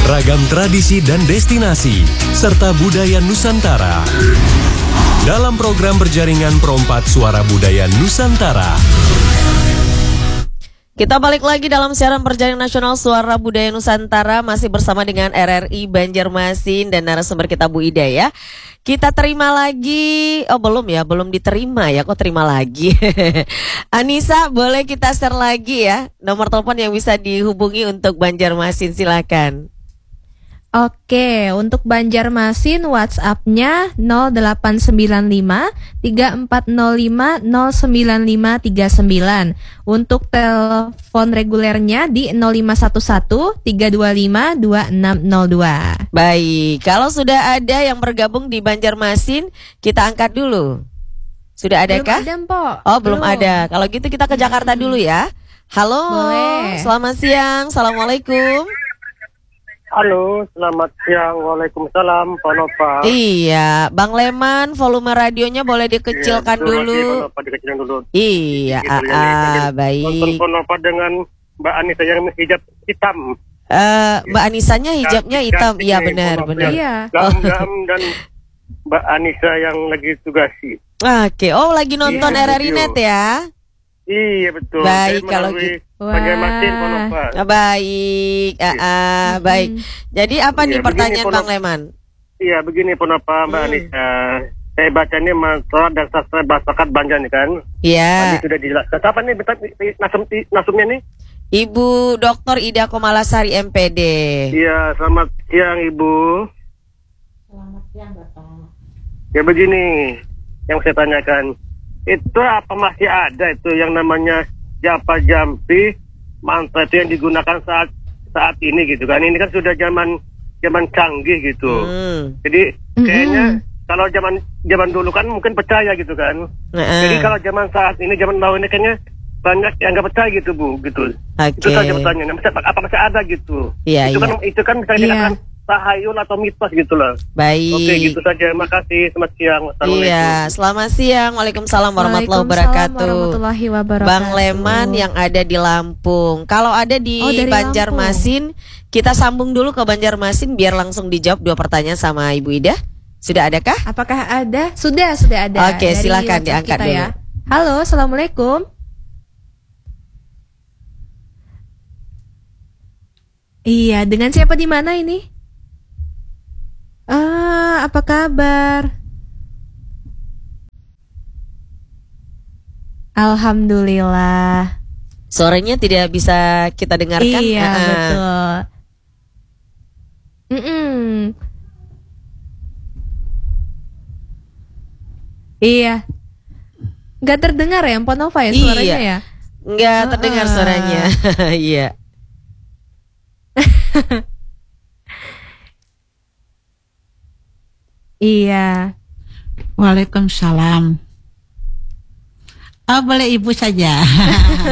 ragam tradisi dan destinasi, serta budaya Nusantara. Dalam program berjaringan Perompak Suara Budaya Nusantara. Kita balik lagi dalam siaran perjalanan nasional Suara Budaya Nusantara, masih bersama dengan RRI Banjarmasin dan narasumber kita Bu Ida ya. Kita terima lagi, belum diterima ya, kok terima lagi. Anissa, boleh kita share lagi ya nomor telepon yang bisa dihubungi untuk Banjarmasin, silakan. Oke, untuk Banjarmasin WhatsApp-nya 0895 3405 09539. Untuk telepon regulernya di 0511 325 2602. Baik, kalau sudah ada yang bergabung di Banjarmasin, kita angkat dulu. Sudah adakah? Belum ada, Mpok. Oh, belum ada. Kalau gitu kita ke Jakarta dulu ya. Halo, boleh. Selamat siang, Assalamualaikum. Halo, selamat siang. Waalaikumsalam, Pak Nova. Iya, Bang Leman, volume radionya boleh dikecilkan dulu. Pak Nova dikecilkan dulu. Iya, baik. Nonton Pak Nova dengan Mbak Anissa yang hijab hitam. Mbak Anisanya hijabnya hitam, iya benar. Iya. Gam dan Mbak Anissa yang lagi tugasi. Oke, lagi nonton RRI Net ya? Iya betul. Baik, kalau gitu. Banjarmasin, Pak Nova. Baik, baik. Jadi apa nih pertanyaan begini, Bang Leman? Iya, begini Pak Nova, Mbak Anissa. Saya baca ini mantra dan sastra masyarakat Banjar nih kan. Iya. Tadi sudah dijelaskan. Siapa nih nasumnya nih? Ibu Dr. Ida Komalasari MPD. Iya, selamat siang Ibu. Selamat siang, Bapak. Ya begini, yang saya tanyakan, itu apa masih ada itu yang namanya japa jampi mantra itu yang digunakan saat ini gitu kan? Ini kan sudah zaman canggih gitu. Jadi kayaknya kalau zaman dulu kan mungkin percaya gitu kan. Jadi kalau zaman saat ini, zaman now ini kayaknya banyak yang nggak percaya gitu Bu, gitu. Itu saja pertanyaannya. Apa masih ada gitu? Iya, itu kan bisa dikatakan tahayul atau mitos gitu loh. Baik. Oke, gitu saja. Makasih. Selamat siang. Iya, selamat siang. Waalaikumsalam warahmatullahi wabarakatuh. Bang Leman yang ada di Lampung. Kalau ada di Banjarmasin, kita sambung dulu ke Banjarmasin biar langsung dijawab 2 pertanyaan sama Ibu Ida. Sudah adakah? Apakah ada? Sudah ada. Oke, silakan diangkat dulu. Ya. Halo, Assalamualaikum. Iya, dengan siapa di mana ini? Apa kabar? Alhamdulillah. Suaranya tidak bisa kita dengarkan. Iya, betul. Iya. Nggak terdengar ya, Mpok Nova ya suaranya ya? Nggak terdengar suaranya. Iya. Iya. Waalaikumsalam. Boleh Ibu saja.